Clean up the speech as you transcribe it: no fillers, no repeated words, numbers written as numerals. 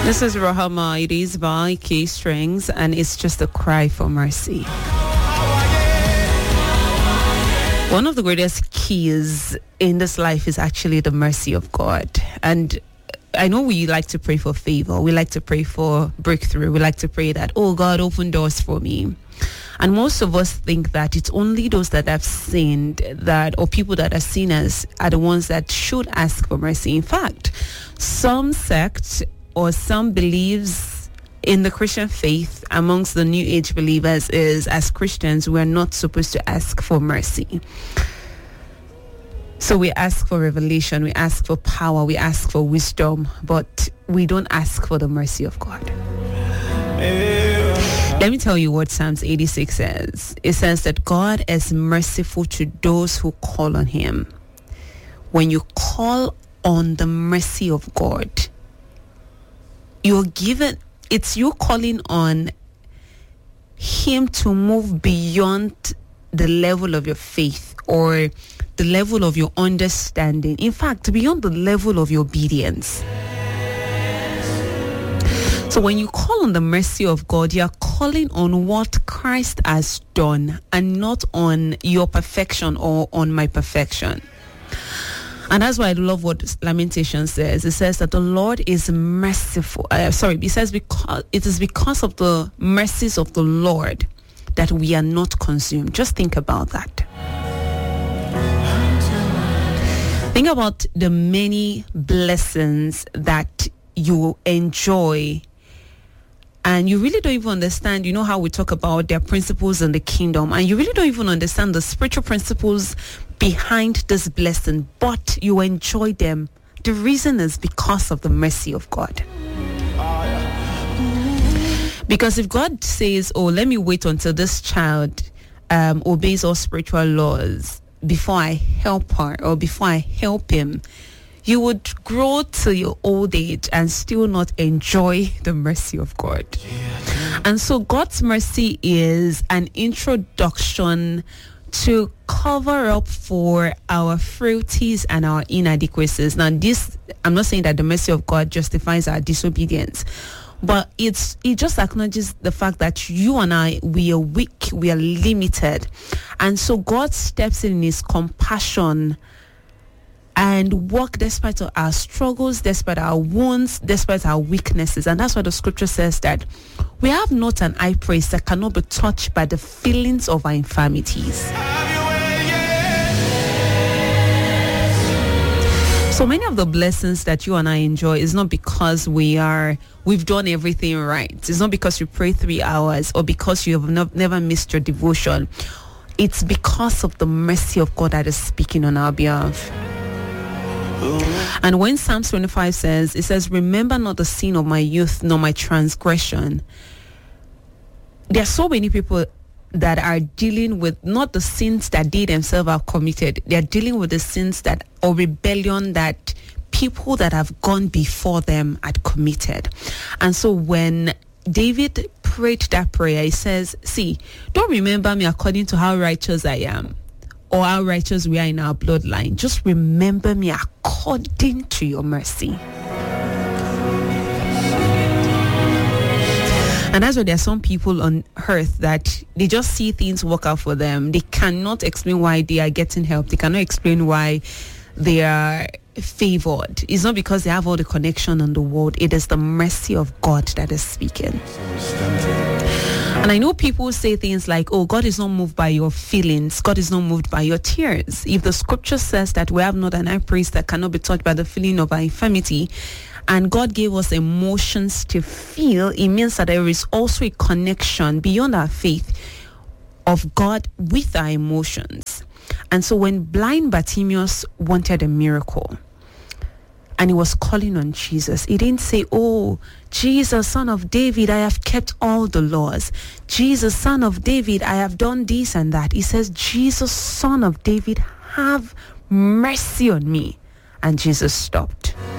This is Rahama. It is by K Strings, and it's just a cry for mercy. One of the greatest keys in this life is actually the mercy of God. And I know we like to pray for favor. We like to pray for breakthrough. We like to pray that, oh God, open doors for me. And most of us think that it's only those that have sinned that, or people that are sinners, are the ones that should ask for mercy. In fact, some sects or some beliefs in the Christian faith amongst the New Age believers is, as Christians, we're not supposed to ask for mercy. So we ask for revelation, we ask for power, we ask for wisdom, but we don't ask for the mercy of God. Let me tell you what Psalms 86 says. It says that God is merciful to those who call on him. When you call on the mercy of God, you're given, it's you calling on him to move beyond the level of your faith or the level of your understanding. In fact, beyond the level of your obedience. So when you call on the mercy of God, you're calling on what Christ has done and not on your perfection or on my perfection. And that's why I love what Lamentation says. It says that the Lord is merciful. It says because it is because of the mercies of the Lord that we are not consumed. Just think about that. Think about the many blessings that you enjoy, and you really don't even understand, you know how we talk about their principles in the kingdom, and you really don't even understand the spiritual principles behind this blessing, but you enjoy them. The reason is because of the mercy of God. Because if God says, oh, let me wait until this child obeys all spiritual laws before I help her or before I help him, you would grow to your old age and still not enjoy the mercy of God. And so God's mercy is an introduction to cover up for our frailties and our inadequacies. Now this, I'm not saying that the mercy of God justifies our disobedience, but it just acknowledges the fact that you and I, we are weak, we are limited. And so God steps in his compassion and work despite our struggles, despite our wounds, despite our weaknesses. And that's why the scripture says that we have not an high priest that cannot be touched by the feelings of our infirmities. So many of the blessings that you and I enjoy is not because we've done everything right. It's not because you pray 3 hours or because you have never missed your devotion. It's because of the mercy of God that is speaking on our behalf. And when Psalms 25 says, it says, remember not the sin of my youth, nor my transgression. There are so many people that are dealing with not the sins that they themselves have committed. They are dealing with the sins that, or rebellion that people that have gone before them had committed. And so when David prayed that prayer, he says, see, don't remember me according to how righteous I am or how righteous we are in our bloodline. Just remember me according to your mercy. And that's why there are some people on earth that they just see things work out for them. They cannot explain why they are getting help. They cannot explain why they are favored. It's not because they have all the connection in the world. It is the mercy of God that is speaking. And I know people say things like, oh, God is not moved by your feelings. God is not moved by your tears. If the scripture says that we have not an high priest that cannot be touched by the feeling of our infirmity, and God gave us emotions to feel, it means that there is also a connection beyond our faith of God with our emotions. And so when blind Bartimaeus wanted a miracle, and he was calling on Jesus, he didn't say, oh, Jesus, son of David, I have kept all the laws. Jesus, son of David, I have done this and that. He says, Jesus, son of David, have mercy on me. And Jesus stopped.